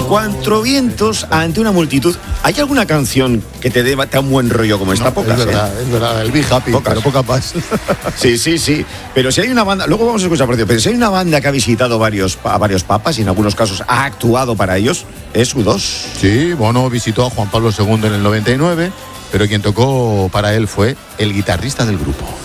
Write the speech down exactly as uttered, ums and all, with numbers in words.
Cuatro vientos ante una multitud. ¿Hay alguna canción que te dé un buen rollo como esta? No, Pocas, es verdad, ¿eh? es verdad, el Be Happy, Pocas. pero pocas más. Sí, sí, sí. Pero si hay una banda, luego vamos a escuchar, por cierto, pero si hay una banda que ha visitado varios, a varios papas y en algunos casos ha actuado para ellos, es U dos. Sí, Bono visitó a Juan Pablo segundo en el noventa y nueve, pero quien tocó para él fue el guitarrista del grupo.